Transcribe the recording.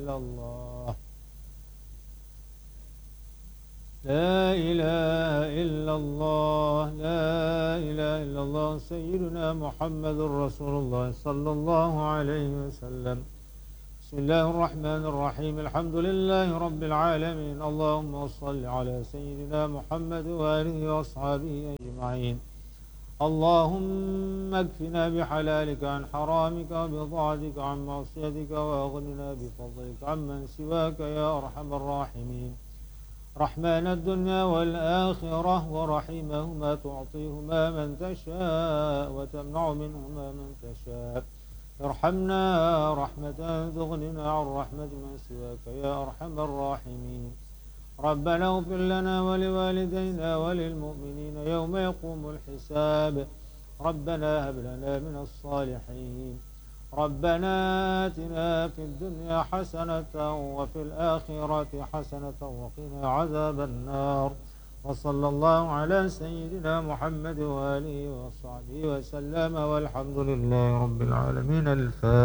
إلا الله لا إله إلا الله لا إله إلا الله سيدنا محمد رسول الله صلى الله عليه وسلم. بسم الله الرحمن الرحيم الحمد لله رب العالمين اللهم صل على سيدنا محمد وآله وأصحابه أجمعين. اللهم اكفنا بحلالك عن حرامك وبطاعتك عن معصيتك وأغننا بفضلك عمن سواك يا أرحم الراحمين. رحمن الدنيا والآخرة ورحيمهما تعطيهما من تشاء وتمنع منهما من تشاء. ارحمنا رحمة تغننا عن رحمة من سواك يا أرحم الراحمين. ربنا اغفر لنا ولوالدينا وللمؤمنين يوم يقوم الحساب. ربنا هب لنا من الصالحين. ربنا آتنا في الدنيا حسنة وفي الآخرة حسنة وقنا عذاب النار. وصلى الله على سيدنا محمد وآله وصحبه وسلم والحمد لله رب العالمين. الفاتحة.